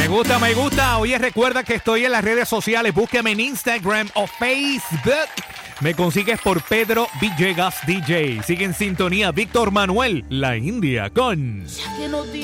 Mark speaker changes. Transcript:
Speaker 1: Me gusta, me gusta. Oye, recuerda que estoy en las redes sociales. Búsqueme en Instagram o Facebook. Me consigues por Pedro Villegas DJ. Sigue en sintonía Víctor Manuel, la India con...